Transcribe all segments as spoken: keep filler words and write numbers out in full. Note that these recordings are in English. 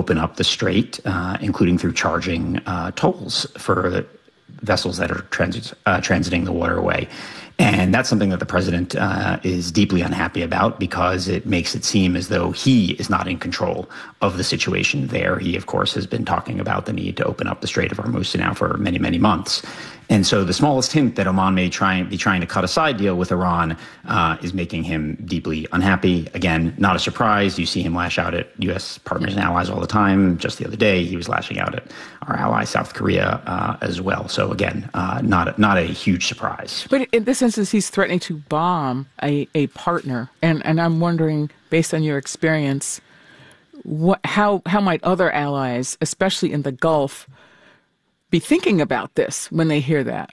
open up the strait, uh, including through charging uh, tolls for vessels that are transit, uh, transiting the waterway. And that's something that the president uh, is deeply unhappy about because it makes it seem as though he is not in control of the situation there. He, of course, has been talking about the need to open up the Strait of Hormuz now for many, many months. And so the smallest hint that Oman may try be trying to cut a side deal with Iran uh, is making him deeply unhappy. Again, not a surprise. You see him lash out at U S partners and allies all the time. Just the other day, he was lashing out at our ally, South Korea, uh, as well. So again, uh, not, a, not a huge surprise. But in this instance, he's threatening to bomb a, a partner. And, and I'm wondering, based on your experience, what, how, how might other allies, especially in the Gulf, be thinking about this when they hear that?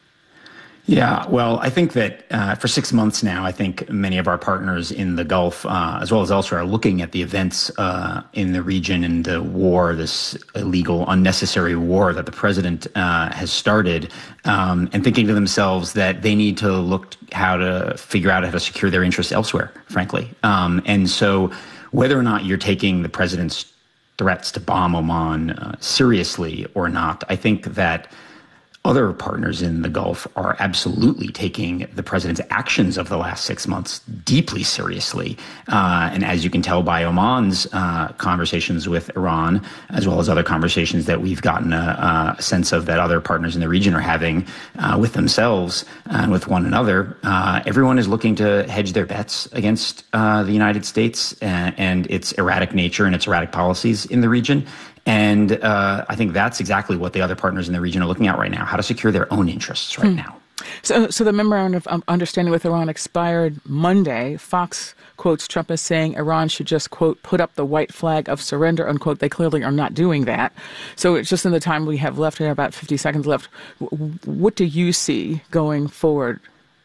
Yeah, well, I think that uh, for six months now, I think many of our partners in the Gulf, uh, as well as elsewhere, are looking at the events uh, in the region and the war, this illegal, unnecessary war that the president uh, has started, um, and thinking to themselves that they need to look how to figure out how to secure their interests elsewhere, frankly. Um, and so whether or not you're taking the president's threats to bomb Oman uh, seriously or not, I think that other partners in the Gulf are absolutely taking the president's actions of the last six months deeply seriously. Uh, and as you can tell by Oman's uh, conversations with Iran, as well as other conversations that we've gotten a, a sense of that other partners in the region are having uh, with themselves and with one another, uh, everyone is looking to hedge their bets against uh, the United States and, and its erratic nature and its erratic policies in the region. And uh, I think that's exactly what the other partners in the region are looking at right now, how to secure their own interests right hmm. now. So, so the memorandum of understanding with Iran expired Monday. Fox quotes Trump as saying Iran should just, quote, put up the white flag of surrender, unquote. They clearly are not doing that. So it's just in the time we have left, here about fifty seconds left. What do you see going forward?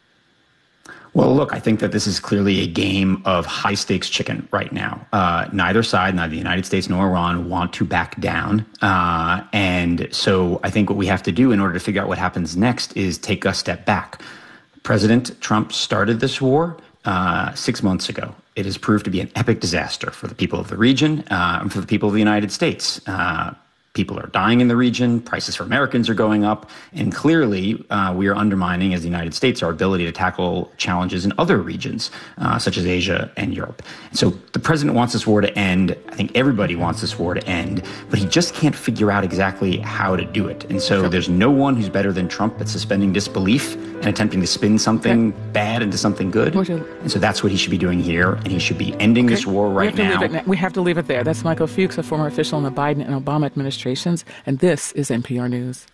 Well, look, I think that this is clearly a game of high-stakes chicken right now. Uh, neither side, neither the United States nor Iran, want to back down. Uh, and so I think what we have to do in order to figure out what happens next is take a step back. President Trump started this war uh, six months ago. It has proved to be an epic disaster for the people of the region uh, and for the people of the United States. Uh, People are dying in the region. Prices for Americans are going up. And clearly, uh, we are undermining, as the United States, our ability to tackle challenges in other regions, uh, such as Asia and Europe. And so the president wants this war to end. I think everybody wants this war to end. But he just can't figure out exactly how to do it. And so there's no one who's better than Trump at suspending disbelief and attempting to spin something okay. bad into something good. And so that's what he should be doing here. And he should be ending okay. this war right we now. now. We have to leave it there. That's Michael Fuchs, a former official in the Biden and Obama administration. And this is N P R News.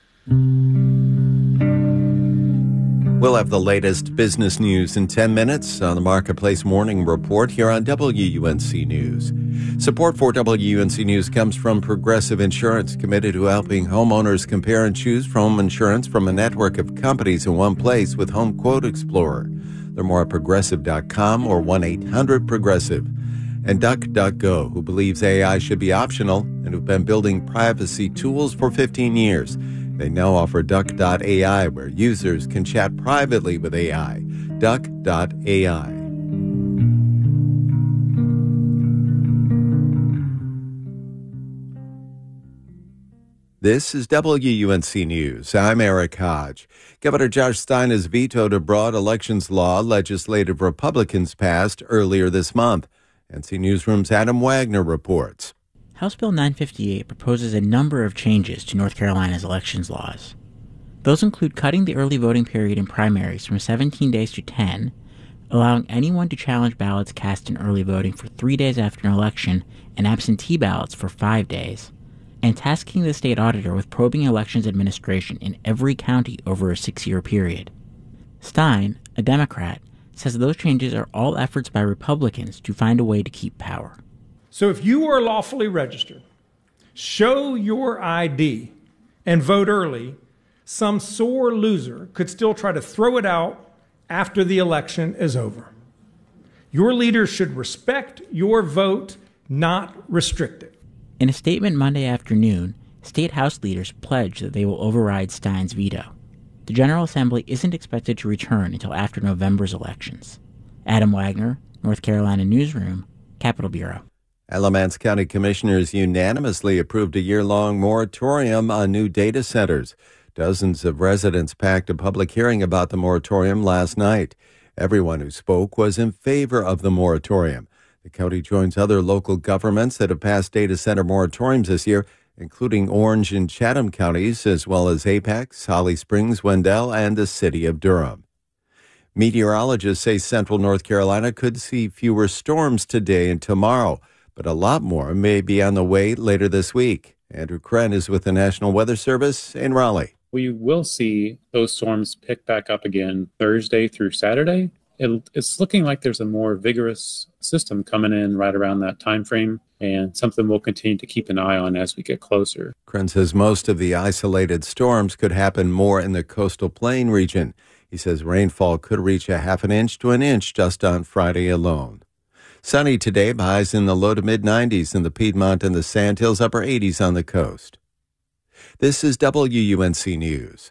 We'll have the latest business news in ten minutes on the Marketplace Morning Report here on W U N C News. Support for W U N C News comes from Progressive Insurance, committed to helping homeowners compare and choose home insurance from a network of companies in one place with Home Quote Explorer. Learn more at progressive dot com or one eight hundred progressive. And DuckDuckGo, who believes A I should be optional and who've been building privacy tools for fifteen years. They now offer Duck dot A I, where users can chat privately with A I. Duck dot A I. This is W U N C News. I'm Eric Hodge. Governor Josh Stein has vetoed a broad elections law legislative Republicans passed earlier this month. N C Newsroom's Adam Wagner reports. House Bill nine fifty-eight proposes a number of changes to North Carolina's elections laws. Those include cutting the early voting period in primaries from seventeen days to ten, allowing anyone to challenge ballots cast in early voting for three days after an election and absentee ballots for five days, and tasking the state auditor with probing elections administration in every county over a six-year period. Stein, a Democrat, says those changes are all efforts by Republicans to find a way to keep power. So if you are lawfully registered, show your I D, and vote early, some sore loser could still try to throw it out after the election is over. Your leaders should respect your vote, not restrict it. In a statement Monday afternoon, State House leaders pledged that they will override Stein's veto. The General Assembly isn't expected to return until after November's elections. Adam Wagner, North Carolina Newsroom, Capitol Bureau. Alamance County Commissioners unanimously approved a year-long moratorium on new data centers. Dozens of residents packed a public hearing about the moratorium last night. Everyone who spoke was in favor of the moratorium. The county joins other local governments that have passed data center moratoriums this year, including Orange and Chatham counties, as well as Apex, Holly Springs, Wendell, and the city of Durham. Meteorologists say central North Carolina could see fewer storms today and tomorrow, but a lot more may be on the way later this week. Andrew Kren is with the National Weather Service in Raleigh. We will see those storms pick back up again Thursday through Saturday. It, it's looking like there's a more vigorous system coming in right around that time frame, and something we'll continue to keep an eye on as we get closer. Kren says most of the isolated storms could happen more in the coastal plain region. He says rainfall could reach a half an inch to an inch just on Friday alone. Sunny today, highs in the low to mid nineties in the Piedmont and the Sandhills, upper eighties on the coast. This is W U N C News.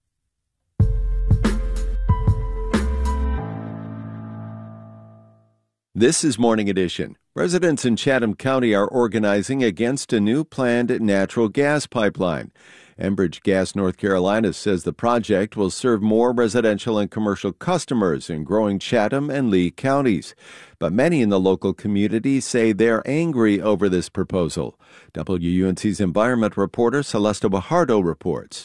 This is Morning Edition. Residents in Chatham County are organizing against a new planned natural gas pipeline. Enbridge Gas North Carolina says the project will serve more residential and commercial customers in growing Chatham and Lee counties. But many in the local community say they're angry over this proposal. W U N C's environment reporter Celeste Bajardo reports.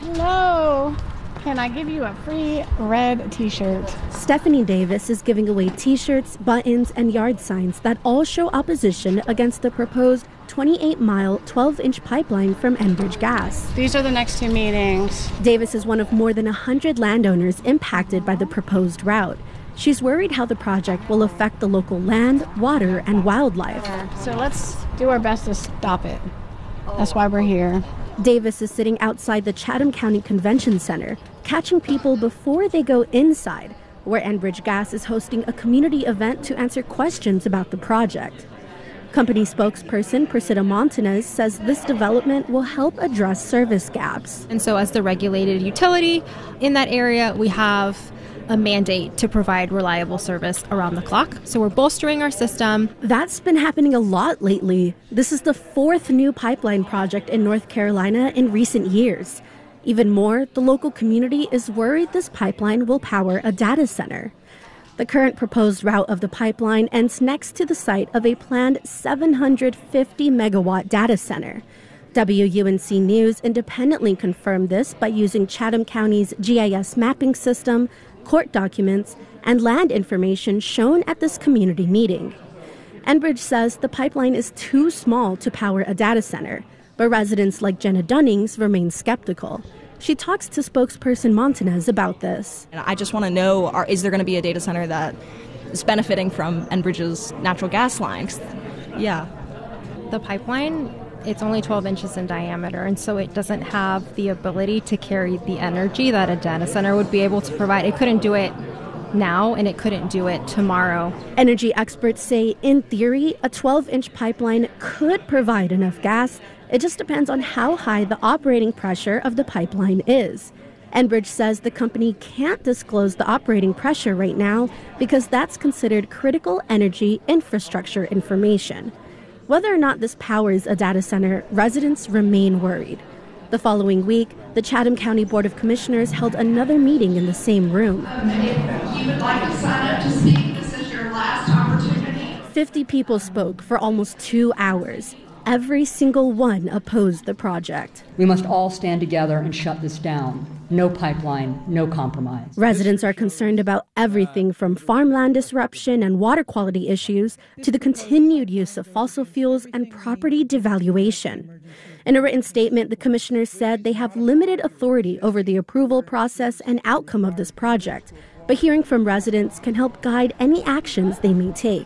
Hello. Can I give you a free red t-shirt? Stephanie Davis is giving away t-shirts, buttons, and yard signs that all show opposition against the proposed twenty-eight mile, twelve inch pipeline from Enbridge Gas. These are the next two meetings. Davis is one of more than one hundred landowners impacted by the proposed route. She's worried how the project will affect the local land, water, and wildlife. So let's do our best to stop it. That's why we're here. Davis is sitting outside the Chatham County Convention Center, catching people before they go inside, where Enbridge Gas is hosting a community event to answer questions about the project. Company spokesperson Priscilla Montanez says this development will help address service gaps. And so as the regulated utility in that area, we have a mandate to provide reliable service around the clock. So we're bolstering our system. That's been happening a lot lately. This is the fourth new pipeline project in North Carolina in recent years. Even more, the local community is worried this pipeline will power a data center. The current proposed route of the pipeline ends next to the site of a planned seven hundred fifty megawatt data center. W U N C News independently confirmed this by using Chatham County's G I S mapping system, court documents, and land information shown at this community meeting. Enbridge says the pipeline is too small to power a data center, but residents like Jenna Dunnings remain skeptical. She talks to spokesperson Montanez about this. I just want to know, are, is there going to be a data center that is benefiting from Enbridge's natural gas lines? Yeah. The pipeline, it's only twelve inches in diameter, and so it doesn't have the ability to carry the energy that a data center would be able to provide. It couldn't do it now, and it couldn't do it tomorrow. Energy experts say, in theory, a twelve inch pipeline could provide enough gas. It just depends on how high the operating pressure of the pipeline is. Enbridge says the company can't disclose the operating pressure right now because that's considered critical energy infrastructure information. Whether or not this powers a data center, residents remain worried. The following week, the Chatham County Board of Commissioners held another meeting in the same room. If you would like to sign up to speak, this is your last opportunity. fifty people spoke for almost two hours. Every single one opposed the project. We must all stand together and shut this down. No pipeline, no compromise. Residents are concerned about everything from farmland disruption and water quality issues to the continued use of fossil fuels and property devaluation. In a written statement, the commissioners said they have limited authority over the approval process and outcome of this project, but hearing from residents can help guide any actions they may take.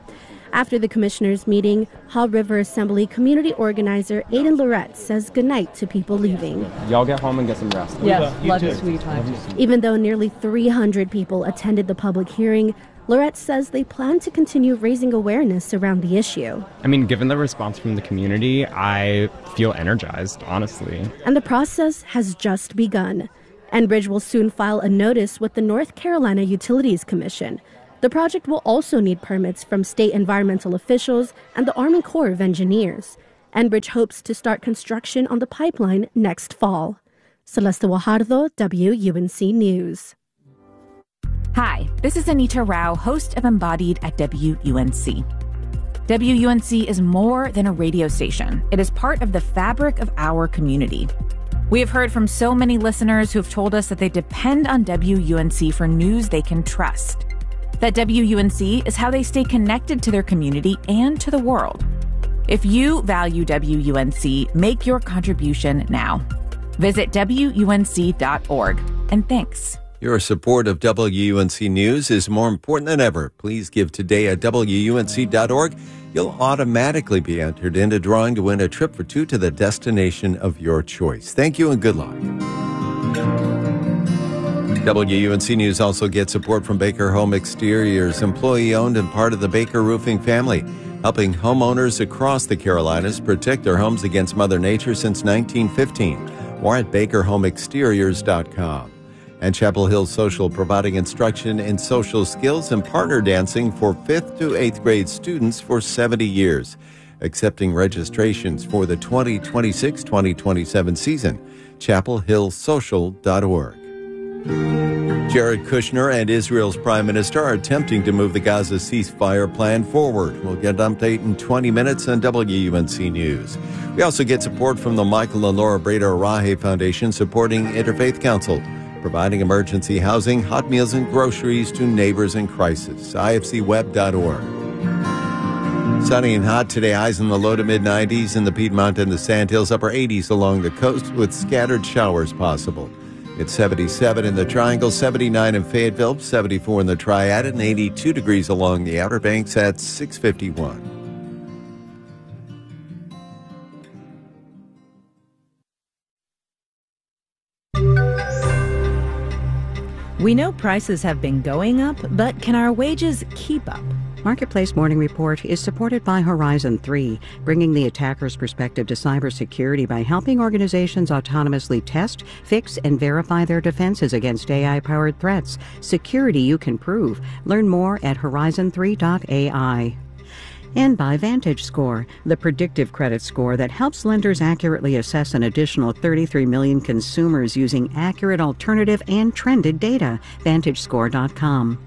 After the commissioners' meeting, Haw River Assembly community organizer Aidan Lorette says goodnight to people leaving. Y'all get home and get some rest. Yes, love you, sweetheart. Even though nearly three hundred people attended the public hearing, Lorette says they plan to continue raising awareness around the issue. I mean, given the response from the community, I feel energized, honestly. And the process has just begun. Enbridge will soon file a notice with the North Carolina Utilities Commission. The project will also need permits from state environmental officials and the Army Corps of Engineers. Enbridge hopes to start construction on the pipeline next fall. Celeste Guajardo, W U N C News. Hi, this is Anita Rao, host of Embodied at W U N C. W U N C is more than a radio station. It is part of the fabric of our community. We have heard from so many listeners who have told us that they depend on W U N C for news they can trust. That W U N C is how they stay connected to their community and to the world. If you value W U N C, make your contribution now. Visit W U N C dot org. And thanks. Your support of W U N C News is more important than ever. Please give today at W U N C dot org. You'll automatically be entered into drawing to win a trip for two to the destination of your choice. Thank you and good luck. W U N C News also gets support from Baker Home Exteriors, employee-owned and part of the Baker Roofing family, helping homeowners across the Carolinas protect their homes against Mother Nature since nineteen fifteen. More at baker home exteriors dot com. And Chapel Hill Social, providing instruction in social skills and partner dancing for fifth to eighth grade students for seventy years, accepting registrations for the twenty twenty-six twenty twenty-seven season. chapel hill social dot org. Jared Kushner and Israel's prime minister are attempting to move the Gaza ceasefire plan forward. We'll get an update in twenty minutes on W U N C News. We also get support from the Michael and Laura Breda Arahe Foundation, supporting Interfaith Council, providing emergency housing, hot meals, and groceries to neighbors in crisis. I F C web dot org. Sunny and hot today, highs in the low to mid nineties in the Piedmont and the Sandhills, upper eighties along the coast with scattered showers possible. It's seventy-seven in the Triangle, seventy-nine in Fayetteville, seventy-four in the Triad, and eighty-two degrees along the Outer Banks at six fifty-one. We know prices have been going up, but can our wages keep up? Marketplace Morning Report is supported by Horizon three, bringing the attacker's perspective to cybersecurity by helping organizations autonomously test, fix, and verify their defenses against A I-powered threats. Security you can prove. Learn more at horizon three dot A I. And by VantageScore, the predictive credit score that helps lenders accurately assess an additional thirty-three million consumers using accurate alternative and trended data. vantage score dot com.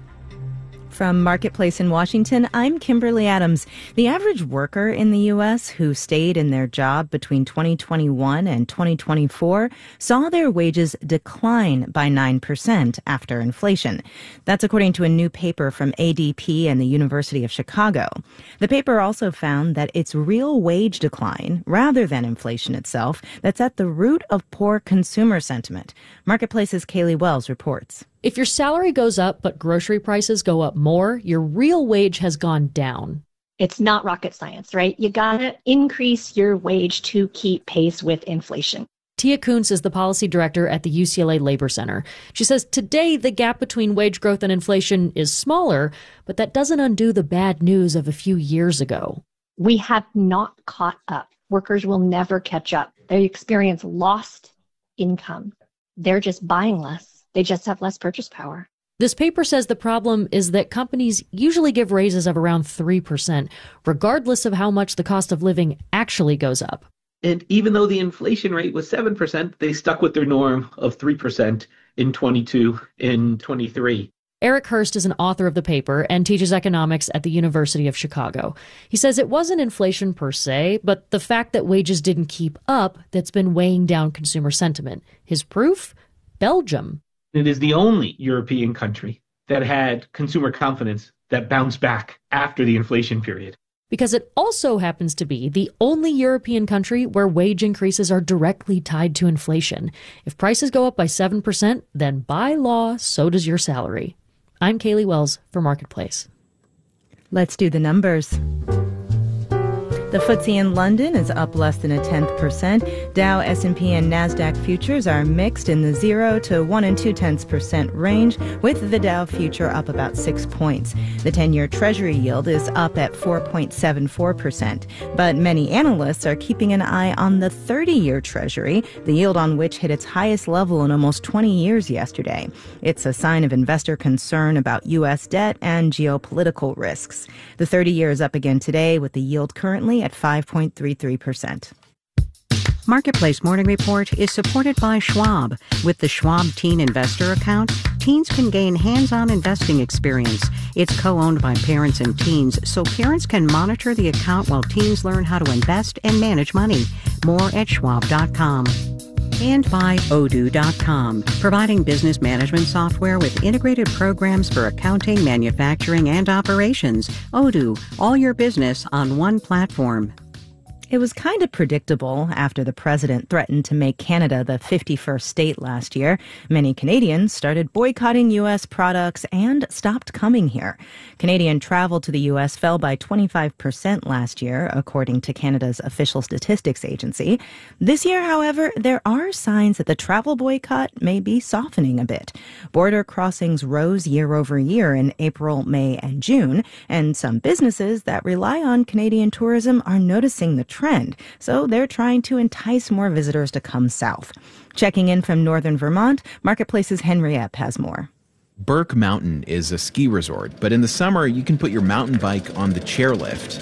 From Marketplace in Washington, I'm Kimberly Adams. The average worker in the U S who stayed in their job between twenty twenty-one and twenty twenty-four saw their wages decline by nine percent after inflation. That's according to a new paper from A D P and the University of Chicago. The paper also found that it's real wage decline, rather than inflation itself, that's at the root of poor consumer sentiment. Marketplace's Kaylee Wells reports. If your salary goes up but grocery prices go up more, your real wage has gone down. It's not rocket science, right? You gotta increase your wage to keep pace with inflation. Tia Kuntz is the policy director at the U C L A Labor Center. She says today the gap between wage growth and inflation is smaller, but that doesn't undo the bad news of a few years ago. We have not caught up. Workers will never catch up. They experience lost income. They're just buying less. They just have less purchase power. This paper says the problem is that companies usually give raises of around three percent, regardless of how much the cost of living actually goes up. And even though the inflation rate was seven percent, they stuck with their norm of three percent in twenty-two and twenty-three. Eric Hurst is an author of the paper and teaches economics at the University of Chicago. He says it wasn't inflation per se, but the fact that wages didn't keep up that's been weighing down consumer sentiment. His proof? Belgium. It is the only European country that had consumer confidence that bounced back after the inflation period. Because it also happens to be the only European country where wage increases are directly tied to inflation. If prices go up by seven percent, then by law, so does your salary. I'm Kaylee Wells for Marketplace. Let's do the numbers. The F T S E in London is up less than a tenth percent. Dow, S and P, and NASDAQ futures are mixed in the zero to one and two tenths percent range, with the Dow future up about six points. The ten-year Treasury yield is up at four point seven four percent. But many analysts are keeping an eye on the thirty-year Treasury, the yield on which hit its highest level in almost twenty years yesterday. It's a sign of investor concern about U S debt and geopolitical risks. The thirty-year is up again today, with the yield currently at five point three three percent. Marketplace Morning Report is supported by Schwab. With the Schwab Teen Investor Account, teens can gain hands-on investing experience. It's co-owned by parents and teens, so parents can monitor the account while teens learn how to invest and manage money. More at schwab dot com. And by odoo dot com, providing business management software with integrated programs for accounting, manufacturing, and operations. Odoo, all your business on one platform. It was kind of predictable after the president threatened to make Canada the fifty-first state last year. Many Canadians started boycotting U S products and stopped coming here. Canadian travel to the U S fell by twenty-five percent last year, according to Canada's official statistics agency. This year, however, there are signs that the travel boycott may be softening a bit. Border crossings rose year over year in April, May, and June, and some businesses that rely on Canadian tourism are noticing the trend, so they're trying to entice more visitors to come south. Checking in from northern Vermont, Marketplace's Henry Epp has more. Burke Mountain is a ski resort, but in the summer you can put your mountain bike on the chairlift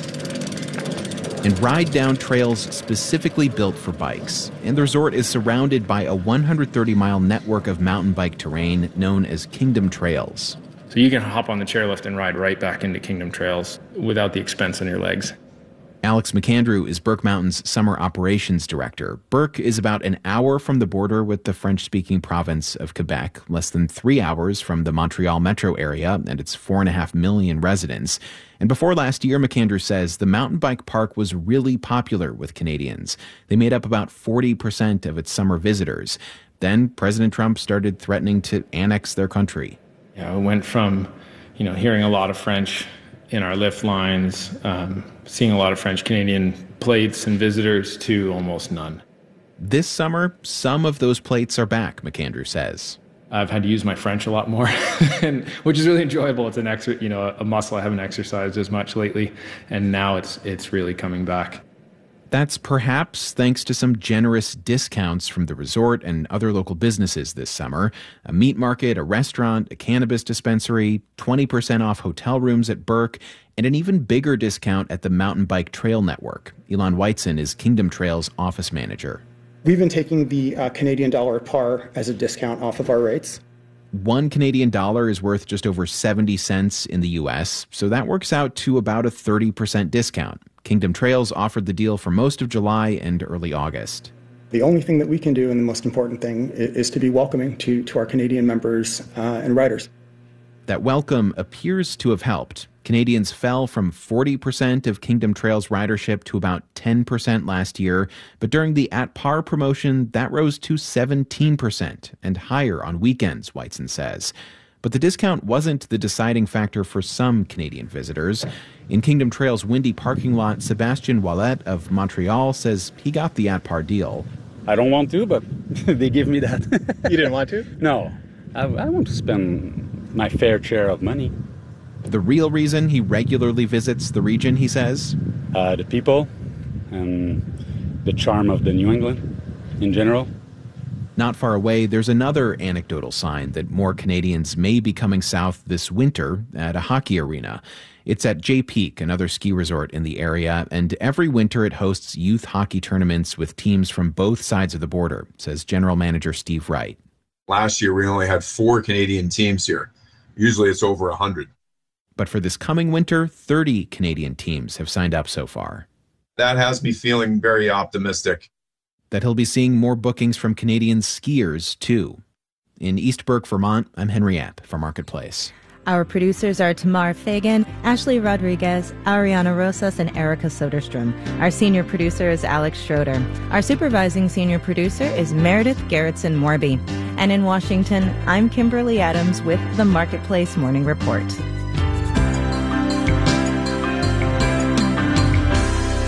and ride down trails specifically built for bikes. And the resort is surrounded by a one hundred thirty mile network of mountain bike terrain known as Kingdom Trails. So you can hop on the chairlift and ride right back into Kingdom Trails without the expense on your legs. Alex McAndrew is Burke Mountain's summer operations director. Burke is about an hour from the border with the French-speaking province of Quebec, less than three hours from the Montreal metro area and its four and a half million residents. And before last year, McAndrew says the mountain bike park was really popular with Canadians. They made up about forty percent of its summer visitors. Then President Trump started threatening to annex their country. Yeah, it went from, you know, hearing a lot of French in our lift lines, um, seeing a lot of French-Canadian plates and visitors to almost none. This summer, some of those plates are back, McAndrew says. I've had to use my French a lot more, and, which is really enjoyable. It's an extra, you know, a muscle I haven't exercised as much lately, and now it's it's really coming back. That's perhaps thanks to some generous discounts from the resort and other local businesses this summer. A meat market, a restaurant, a cannabis dispensary, twenty percent off hotel rooms at Burke, and an even bigger discount at the Mountain Bike Trail Network. Elon Whiteson is Kingdom Trail's office manager. We've been taking the uh, Canadian dollar par as a discount off of our rates. One Canadian dollar is worth just over seventy cents in the U S, so that works out to about a thirty percent discount. Kingdom Trails offered the deal for most of July and early August. The only thing that we can do, and the most important thing, is to be welcoming to, to our Canadian members uh, and riders. That welcome appears to have helped. Canadians fell from forty percent of Kingdom Trails ridership to about ten percent last year, but during the At Par promotion, that rose to seventeen percent and higher on weekends, Whiteson says. But the discount wasn't the deciding factor for some Canadian visitors. In Kingdom Trail's windy parking lot, Sebastian Wallet of Montreal says he got the At Par deal. I don't want to, but they give me that. You didn't want to? No. I, I want to spend my fair share of money. The real reason he regularly visits the region, he says? Uh, the people and the charm of the New England in general. Not far away, there's another anecdotal sign that more Canadians may be coming south this winter at a hockey arena. It's at Jay Peak, another ski resort in the area, and every winter it hosts youth hockey tournaments with teams from both sides of the border, says General Manager Steve Wright. Last year, we only had four Canadian teams here. Usually it's over one hundred. But for this coming winter, thirty Canadian teams have signed up so far. That has me feeling very optimistic. That he'll be seeing more bookings from Canadian skiers, too. In East Burke, Vermont, I'm Henry Epp for Marketplace. Our producers are Tamar Fagan, Ashley Rodriguez, Ariana Rosas, and Erica Soderstrom. Our senior producer is Alex Schroeder. Our supervising senior producer is Meredith Gerritsen-Morby. And in Washington, I'm Kimberly Adams with the Marketplace Morning Report.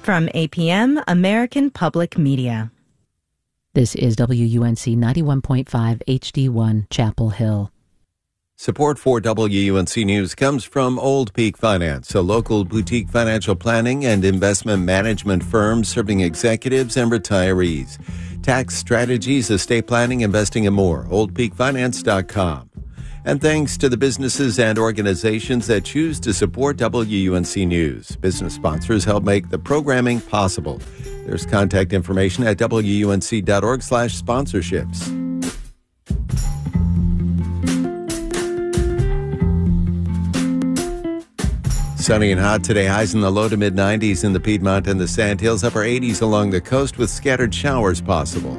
From A P M, American Public Media. This is W U N C ninety-one point five H D one, Chapel Hill. Support for W U N C News comes from Old Peak Finance, a local boutique financial planning and investment management firm serving executives and retirees. Tax strategies, estate planning, investing, and more. old peak finance dot com. And thanks to the businesses and organizations that choose to support W U N C News. Business sponsors help make the programming possible. There's contact information at W U N C dot org slash sponsorships. Sunny and hot today, highs in the low to mid nineties in the Piedmont and the Sandhills, upper eighties along the coast with scattered showers possible.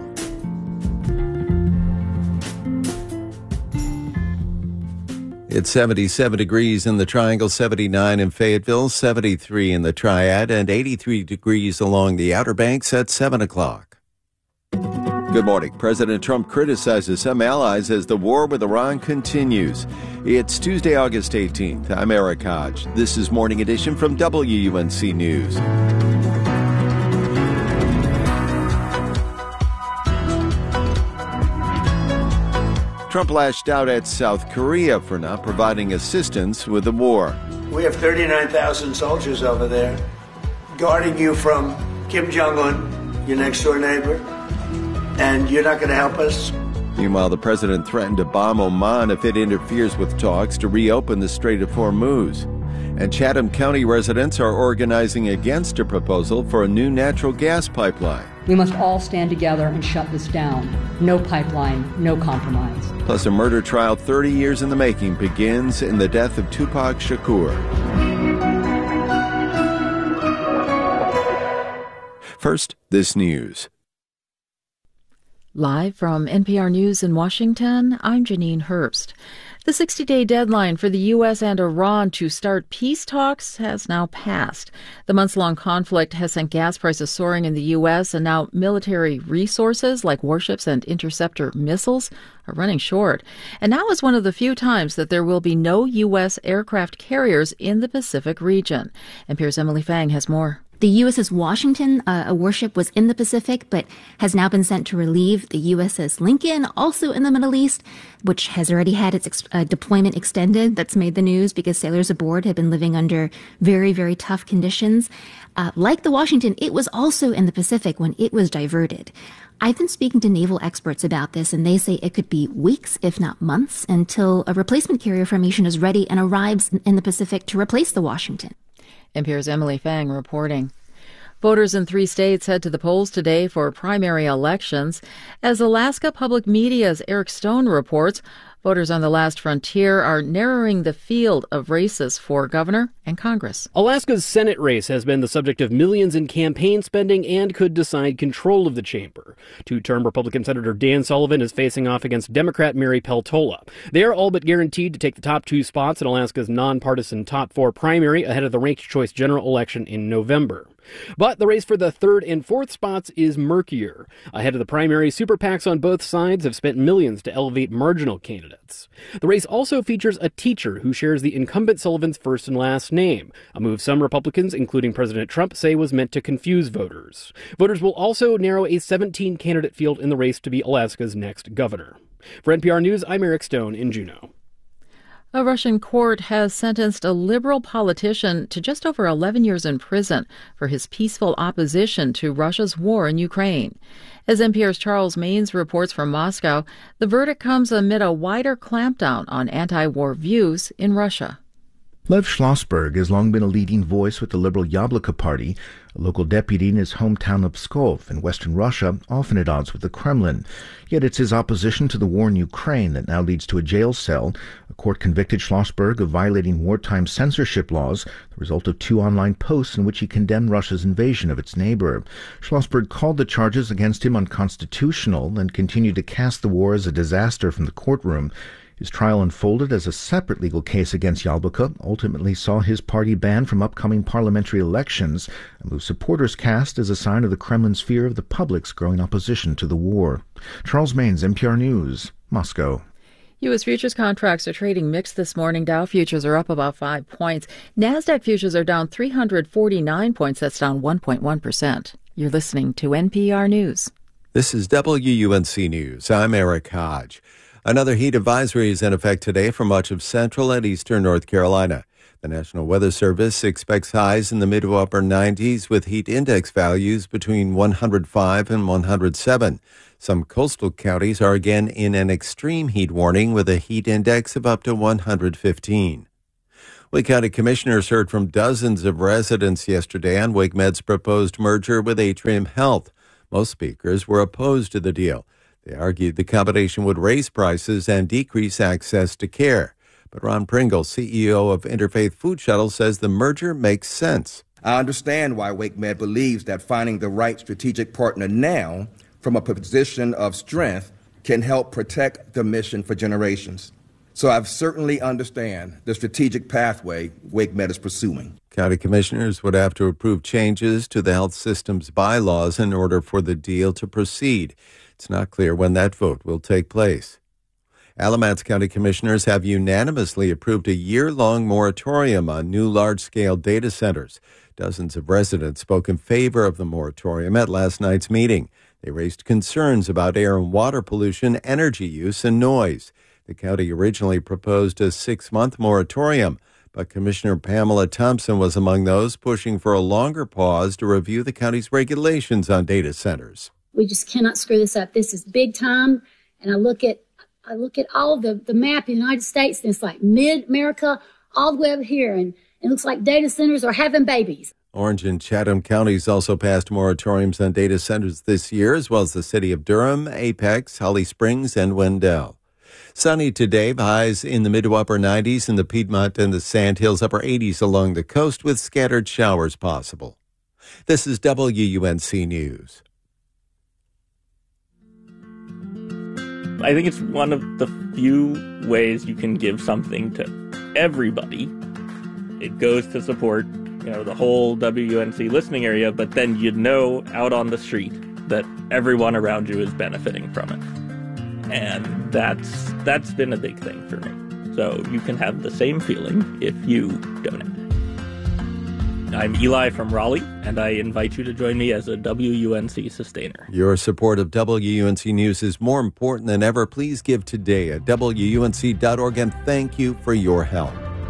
It's seventy-seven degrees in the Triangle, seventy-nine in Fayetteville, seventy-three in the Triad, and eighty-three degrees along the Outer Banks at seven o'clock. Good morning. President Trump criticizes some allies as the war with Iran continues. It's Tuesday, August eighteenth. I'm Eric Hodge. This is Morning Edition from W U N C News. Trump lashed out at South Korea for not providing assistance with the war. We have thirty-nine thousand soldiers over there guarding you from Kim Jong-un, your next-door neighbor, and you're not going to help us? Meanwhile, the president threatened to bomb Oman if it interferes with talks to reopen the Strait of Hormuz. And Chatham County residents are organizing against a proposal for a new natural gas pipeline. We must all stand together and shut this down. No pipeline, no compromise. Plus, a murder trial thirty years in the making begins in the death of Tupac Shakur. First, this news. Live from N P R News in Washington, I'm Janine Herbst. The sixty-day deadline for the U S and Iran to start peace talks has now passed. The months-long conflict has sent gas prices soaring in the U S, and now military resources like warships and interceptor missiles are running short. And now is one of the few times that there will be no U S aircraft carriers in the Pacific region. N P R's Emily Fang has more. The U S S Washington, uh, a warship, was in the Pacific, but has now been sent to relieve the U S S Lincoln, also in the Middle East, which has already had its ex- uh, deployment extended. That's made the news because sailors aboard have been living under very, very tough conditions. Uh, like the Washington, it was also in the Pacific when it was diverted. I've been speaking to naval experts about this, and they say it could be weeks, if not months, until a replacement carrier formation is ready and arrives in the Pacific to replace the Washington. N P R's Emily Fang reporting. Voters in three states head to the polls today for primary elections. As Alaska Public Media's Eric Stone reports, voters on the last frontier are narrowing the field of races for governor and Congress. Alaska's Senate race has been the subject of millions in campaign spending and could decide control of the chamber. Two-term Republican Senator Dan Sullivan is facing off against Democrat Mary Peltola. They are all but guaranteed to take the top two spots in Alaska's nonpartisan top four primary ahead of the ranked choice general election in November. But the race for the third and fourth spots is murkier. Ahead of the primary, super PACs on both sides have spent millions to elevate marginal candidates. The race also features a teacher who shares the incumbent Sullivan's first and last name, a move some Republicans, including President Trump, say was meant to confuse voters. Voters will also narrow a seventeen-candidate field in the race to be Alaska's next governor. For N P R News, I'm Eric Stone in Juneau. A Russian court has sentenced a liberal politician to just over eleven years in prison for his peaceful opposition to Russia's war in Ukraine. As N P R's Charles Maines reports from Moscow, the verdict comes amid a wider clampdown on anti-war views in Russia. Lev Schlossberg has long been a leading voice with the liberal Yabloko party, a local deputy in his hometown of Pskov in western Russia, often at odds with the Kremlin. Yet it's his opposition to the war in Ukraine that now leads to a jail cell. A court convicted Schlossberg of violating wartime censorship laws, the result of two online posts in which he condemned Russia's invasion of its neighbor. Schlossberg called the charges against him unconstitutional and continued to cast the war as a disaster from the courtroom. His trial unfolded as a separate legal case against Yabloko, ultimately saw his party banned from upcoming parliamentary elections, a move supporters cast as a sign of the Kremlin's fear of the public's growing opposition to the war. Charles Maines, N P R News, Moscow. U S futures contracts are trading mixed this morning. Dow futures are up about five points. NASDAQ futures are down three hundred forty-nine points. That's down one point one percent. You're listening to N P R News. This is W U N C News. I'm Eric Hodge. Another heat advisory is in effect today for much of central and eastern North Carolina. The National Weather Service expects highs in the mid to upper nineties with heat index values between one hundred five and one hundred seven. Some coastal counties are again in an extreme heat warning with a heat index of up to one hundred fifteen. Wake County commissioners heard from dozens of residents yesterday on WakeMed's proposed merger with Atrium Health. Most speakers were opposed to the deal. They argued the combination would raise prices and decrease access to care. But Ron Pringle, C E O of Interfaith Food Shuttle, says the merger makes sense. I understand why WakeMed believes that finding the right strategic partner now from a position of strength can help protect the mission for generations. So I certainly understand the strategic pathway WakeMed is pursuing. County commissioners would have to approve changes to the health system's bylaws in order for the deal to proceed. It's not clear when that vote will take place. Alamance County commissioners have unanimously approved a year-long moratorium on new large-scale data centers. Dozens of residents spoke in favor of the moratorium at last night's meeting. They raised concerns about air and water pollution, energy use, and noise. The county originally proposed a six-month moratorium, but Commissioner Pamela Thompson was among those pushing for a longer pause to review the county's regulations on data centers. We just cannot screw this up. This is big time. And I look at I look at all the, the map of the United States, and it's like mid-America all the way over here. And it looks like data centers are having babies. Orange and Chatham counties also passed moratoriums on data centers this year, as well as the city of Durham, Apex, Holly Springs, and Wendell. Sunny today, highs in the mid to upper nineties in the Piedmont and the Sandhills, upper eighties along the coast with scattered showers possible. This is W U N C News. I think it's one of the few ways you can give something to everybody. It goes to support, you know, the whole W U N C listening area, but then you know out on the street that everyone around you is benefiting from it. And that's that's been a big thing for me. So you can have the same feeling if you donate. I'm Eli from Raleigh, and I invite you to join me as a W U N C sustainer. Your support of W U N C News is more important than ever. Please give today at W U N C dot org, and thank you for your help.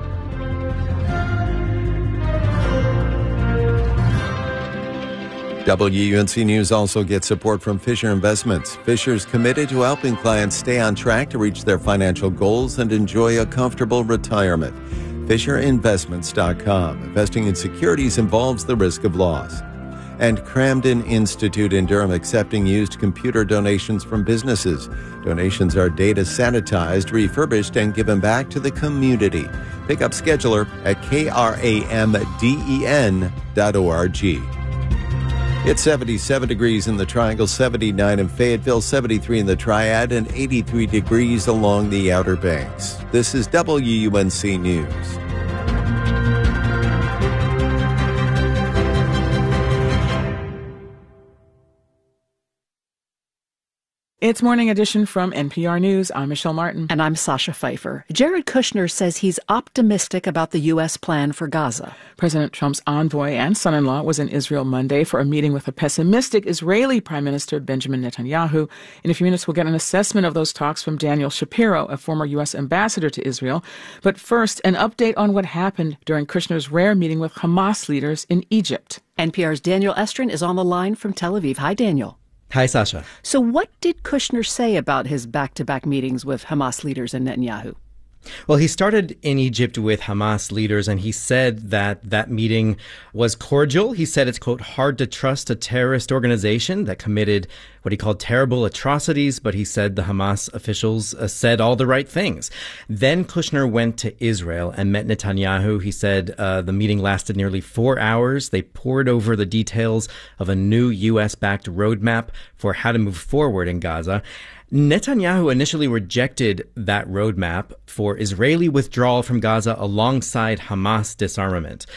W U N C News also gets support from Fisher Investments. Fisher's committed to helping clients stay on track to reach their financial goals and enjoy a comfortable retirement. Fisher Investments dot com. Investing in securities involves the risk of loss. And Cramden Institute in Durham accepting used computer donations from businesses. Donations are data sanitized, refurbished, and given back to the community. Pick up scheduler at kramden dot org. It's seventy-seven degrees in the Triangle, seventy-nine in Fayetteville, seventy-three in the Triad, and eighty-three degrees along the Outer Banks. This is W U N C News. It's Morning Edition from N P R News. I'm Michelle Martin. And I'm Sasha Pfeiffer. Jared Kushner says he's optimistic about the U S plan for Gaza. President Trump's envoy and son-in-law was in Israel Monday for a meeting with a pessimistic Israeli Prime Minister Benjamin Netanyahu. In a few minutes, we'll get an assessment of those talks from Daniel Shapiro, a former U S ambassador to Israel. But first, an update on what happened during Kushner's rare meeting with Hamas leaders in Egypt. N P R's Daniel Estrin is on the line from Tel Aviv. Hi, Daniel. Hi, Sasha. So what did Kushner say about his back-to-back meetings with Hamas leaders and Netanyahu? Well, he started in Egypt with Hamas leaders, and he said that that meeting was cordial. He said it's, quote, hard to trust a terrorist organization that committed what he called terrible atrocities, but he said the Hamas officials uh, said all the right things. Then Kushner went to Israel and met Netanyahu. He said uh, the meeting lasted nearly four hours. They pored over the details of a new U S-backed roadmap for how to move forward in Gaza. Netanyahu initially rejected that roadmap for Israeli withdrawal from Gaza alongside Hamas disarmament.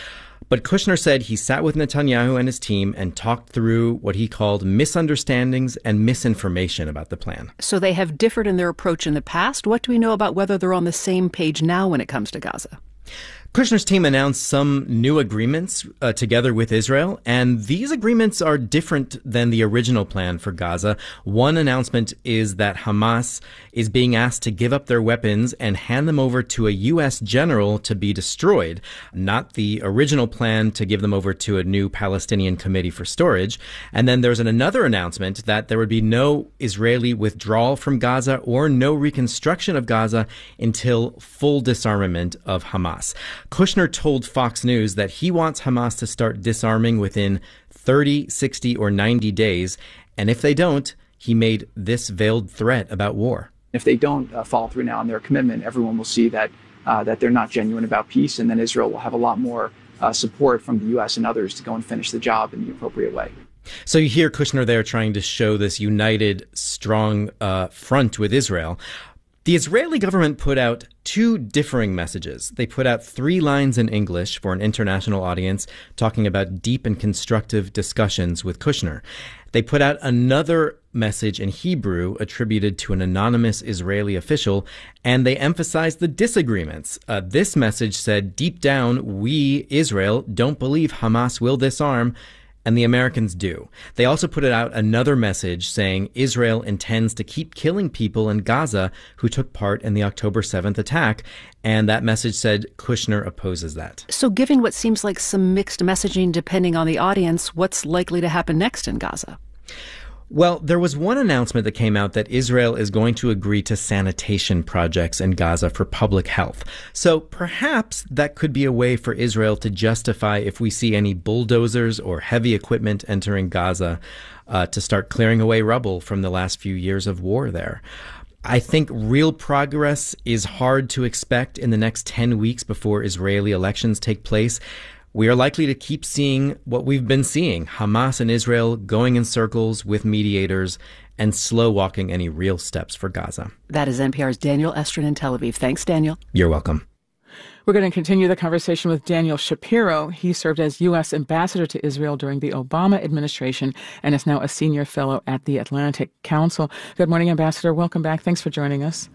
But Kushner said he sat with Netanyahu and his team and talked through what he called misunderstandings and misinformation about the plan. So they have differed in their approach in the past. What do we know about whether they're on the same page now when it comes to Gaza? Kushner's team announced some new agreements uh, together with Israel, and these agreements are different than the original plan for Gaza. One announcement is that Hamas is being asked to give up their weapons and hand them over to a U S general to be destroyed, not the original plan to give them over to a new Palestinian committee for storage. And then there's an, another announcement that there would be no Israeli withdrawal from Gaza or no reconstruction of Gaza until full disarmament of Hamas. Kushner told Fox News that he wants Hamas to start disarming within thirty, sixty, or ninety days. And if they don't, he made this veiled threat about war. If they don't uh, follow through now on their commitment, everyone will see that uh, that they're not genuine about peace, and then Israel will have a lot more uh, support from the U S and others to go and finish the job in the appropriate way. So you hear Kushner there trying to show this united, strong uh, front with Israel. The Israeli government put out two differing messages. They put out three lines in English for an international audience talking about deep and constructive discussions with Kushner. They put out another message in Hebrew attributed to an anonymous Israeli official, and they emphasized the disagreements. Uh, this message said, deep down, we, Israel, don't believe Hamas will disarm, and the Americans do. They also put out another message saying Israel intends to keep killing people in Gaza who took part in the October seventh attack, and that message said Kushner opposes that. So given what seems like some mixed messaging depending on the audience, what's likely to happen next in Gaza? Well, there was one announcement that came out that Israel is going to agree to sanitation projects in Gaza for public health. So perhaps that could be a way for Israel to justify if we see any bulldozers or heavy equipment entering Gaza uh, to start clearing away rubble from the last few years of war there. I think real progress is hard to expect in the next ten weeks before Israeli elections take place. We are likely to keep seeing what we've been seeing, Hamas and Israel going in circles with mediators and slow walking any real steps for Gaza. That is N P R's Daniel Estrin in Tel Aviv. Thanks, Daniel. You're welcome. We're going to continue the conversation with Daniel Shapiro. He served as U S ambassador to Israel during the Obama administration and is now a senior fellow at the Atlantic Council. Good morning, Ambassador. Welcome back. Thanks for joining us.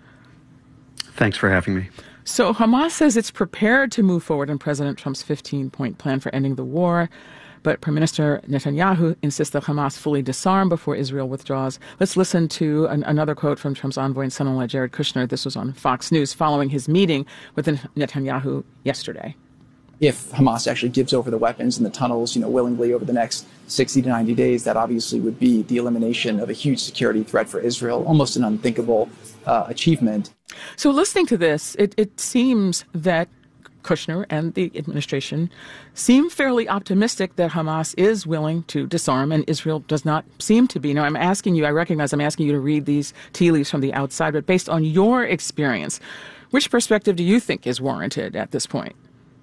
Thanks for having me. So Hamas says it's prepared to move forward in President Trump's fifteen-point plan for ending the war, but Prime Minister Netanyahu insists that Hamas fully disarm before Israel withdraws. Let's listen to an, another quote from Trump's envoy and son-in-law Jared Kushner. This was on Fox News following his meeting with Netanyahu yesterday. If Hamas actually gives over the weapons and the tunnels, you know, willingly over the next sixty to ninety days, that obviously would be the elimination of a huge security threat for Israel, almost an unthinkable uh, achievement. So listening to this, it, it seems that Kushner and the administration seem fairly optimistic that Hamas is willing to disarm and Israel does not seem to be. Now, I'm asking you, I recognize I'm asking you to read these tea leaves from the outside, but based on your experience, which perspective do you think is warranted at this point?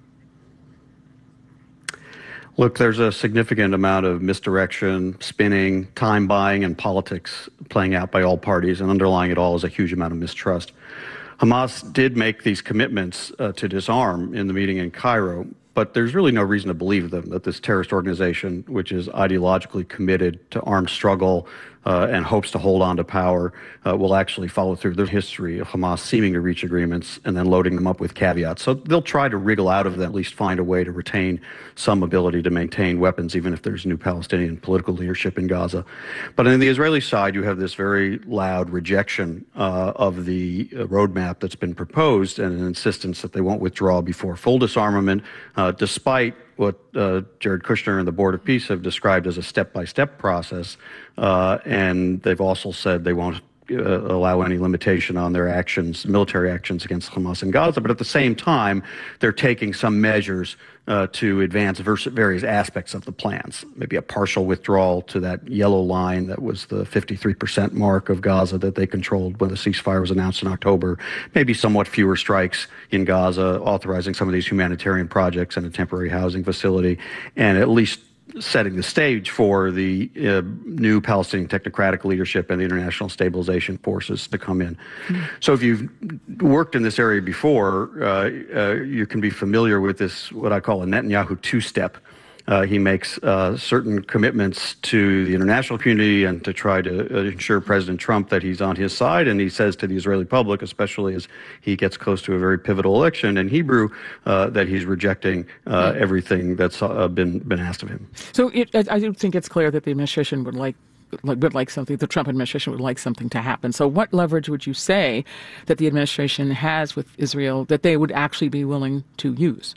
Look, there's a significant amount of misdirection, spinning, time buying, and politics playing out by all parties, and underlying it all is a huge amount of mistrust. Hamas did make these commitments uh, to disarm in the meeting in Cairo, but there's really no reason to believe them that this terrorist organization, which is ideologically committed to armed struggle uh, and hopes to hold on to power, uh, will actually follow through. The history of Hamas seeming to reach agreements and then loading them up with caveats. So they'll try to wriggle out of them, at least find a way to retain some ability to maintain weapons, even if there's new Palestinian political leadership in Gaza. But on the Israeli side, you have this very loud rejection uh, of the uh, roadmap that's been proposed and an insistence that they won't withdraw before full disarmament, uh, despite what uh, Jared Kushner and the Board of Peace have described as a step-by-step process. Uh, and they've also said they won't uh, allow any limitation on their actions, military actions against Hamas in Gaza. But at the same time, they're taking some measures uh, to advance various aspects of the plans. Maybe a partial withdrawal to that yellow line that was the fifty-three percent mark of Gaza that they controlled when the ceasefire was announced in October. Maybe somewhat fewer strikes in Gaza, authorizing some of these humanitarian projects and a temporary housing facility, and at least setting the stage for the uh, new Palestinian technocratic leadership and the international stabilization forces to come in. Mm-hmm. So if you've worked in this area before, uh, uh, you can be familiar with this, what I call a Netanyahu two-step. Uh, he makes uh, certain commitments to the international community and to try to uh, ensure President Trump that he's on his side. And he says to the Israeli public, especially as he gets close to a very pivotal election in Hebrew, uh, that he's rejecting uh, everything that's uh, been been asked of him. So it, I do think it's clear that the administration would like would like something, the Trump administration would like something to happen. So what leverage would you say that the administration has with Israel that they would actually be willing to use?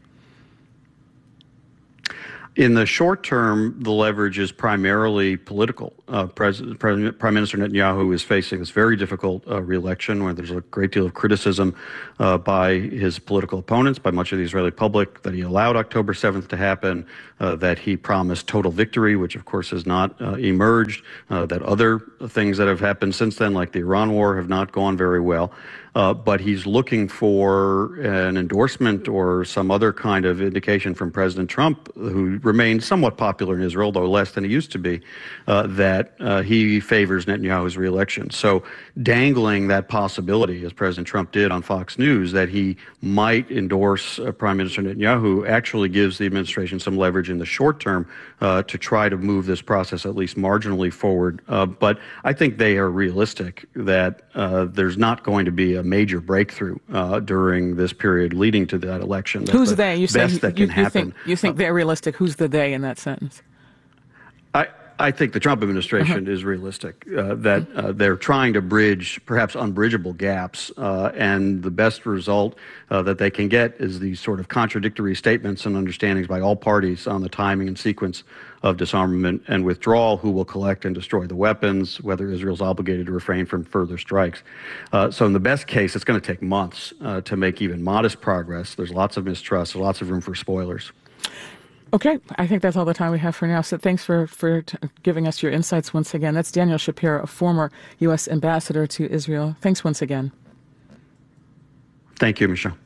In the short term, the leverage is primarily political. Uh, President, President, Prime Minister Netanyahu is facing this very difficult uh, re-election where there's a great deal of criticism uh, by his political opponents, by much of the Israeli public, that he allowed October seventh to happen, uh, that he promised total victory, which of course has not uh, emerged, uh, that other things that have happened since then, like the Iran war, have not gone very well. Uh, but he's looking for an endorsement or some other kind of indication from President Trump, who remains somewhat popular in Israel, though less than he used to be, uh, that uh, he favors Netanyahu's reelection. So dangling that possibility, as President Trump did on Fox News, that he might endorse uh, Prime Minister Netanyahu actually gives the administration some leverage in the short term uh, to try to move this process at least marginally forward. Uh, but I think they are realistic that uh, there's not going to be a major breakthrough uh, during this period leading to that election. That's Who's the they? You best say that you, can you happen. think you think they're realistic? Who's the they in that sentence? I I think the Trump administration uh-huh. is realistic, uh, that uh, they're trying to bridge perhaps unbridgeable gaps, uh, and the best result uh, that they can get is these sort of contradictory statements and understandings by all parties on the timing and sequence of disarmament and withdrawal, who will collect and destroy the weapons, whether Israel's obligated to refrain from further strikes. Uh, so in the best case, it's going to take months uh, to make even modest progress. There's lots of mistrust, there's lots of room for spoilers. Okay, I think that's all the time we have for now. So thanks for, for t- giving us your insights once again. That's Daniel Shapiro, a former U S ambassador to Israel. Thanks once again. Thank you, Michelle.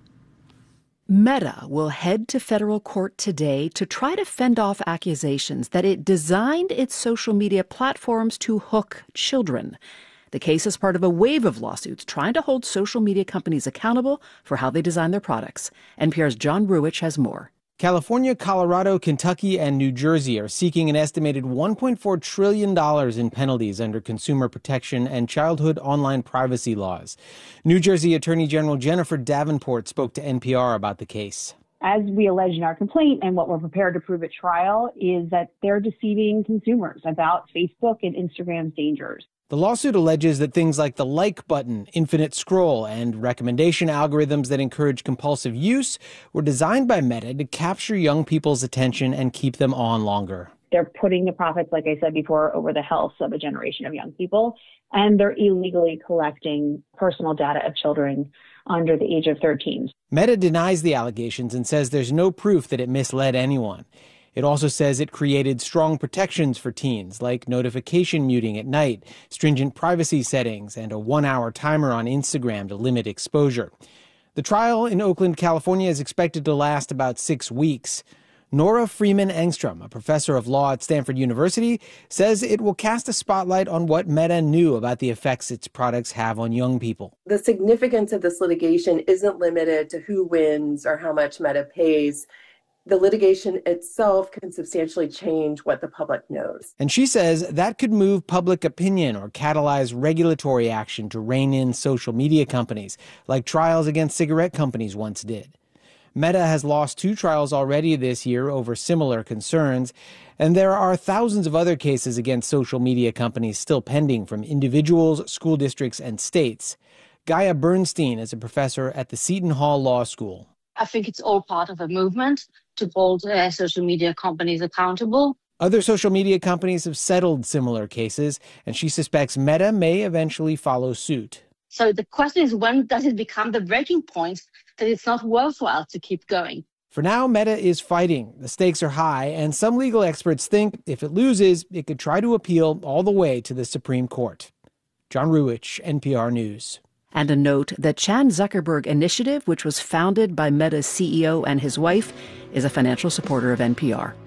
Meta will head to federal court today to try to fend off accusations that it designed its social media platforms to hook children. The case is part of a wave of lawsuits trying to hold social media companies accountable for how they design their products. N P R's John Ruwitch has more. California, Colorado, Kentucky, and New Jersey are seeking an estimated one point four trillion dollars in penalties under consumer protection and childhood online privacy laws. New Jersey Attorney General Jennifer Davenport spoke to N P R about the case. As we allege in our complaint and what we're prepared to prove at trial is that they're deceiving consumers about Facebook and Instagram's dangers. The lawsuit alleges that things like the like button, infinite scroll, and recommendation algorithms that encourage compulsive use were designed by Meta to capture young people's attention and keep them on longer. They're putting the profits, like I said before, over the health of a generation of young people, and they're illegally collecting personal data of children under the age of thirteen. Meta denies the allegations and says there's no proof that it misled anyone. It also says it created strong protections for teens, like notification muting at night, stringent privacy settings, and a one-hour timer on Instagram to limit exposure. The trial in Oakland, California is expected to last about six weeks. Nora Freeman Engstrom, a professor of law at Stanford University, says it will cast a spotlight on what Meta knew about the effects its products have on young people. The significance of this litigation isn't limited to who wins or how much Meta pays. The litigation itself can substantially change what the public knows. And she says that could move public opinion or catalyze regulatory action to rein in social media companies, like trials against cigarette companies once did. Meta has lost two trials already this year over similar concerns, and there are thousands of other cases against social media companies still pending from individuals, school districts, and states. Gaia Bernstein is a professor at the Seton Hall Law School. I think it's all part of a movement to hold uh, social media companies accountable. Other social media companies have settled similar cases, and she suspects Meta may eventually follow suit. So the question is, when does it become the breaking point that it's not worthwhile to keep going? For now, Meta is fighting. The stakes are high, and some legal experts think if it loses, it could try to appeal all the way to the Supreme Court. John Ruwitch, N P R News. And a note, the Chan Zuckerberg Initiative, which was founded by Meta's C E O and his wife, is a financial supporter of N P R.